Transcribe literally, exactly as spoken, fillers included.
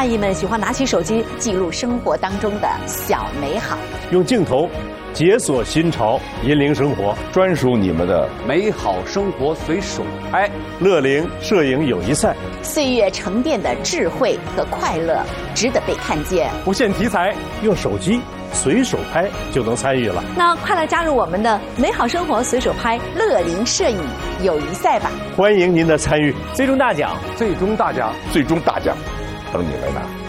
阿姨们喜欢拿起手机记录生活当中的小美好， 用镜头解锁新潮，引领生活， 专属你们的美好生活随手拍。 乐龄摄影友谊赛， 岁月沉淀的智慧和快乐值得被看见。 不限题材，用手机随手拍就能参与了。 那快来加入我们的美好生活随手拍乐龄摄影友谊赛吧！ 欢迎您的参与， 最终大奖， 最终大奖， 最终大奖，等你来拿。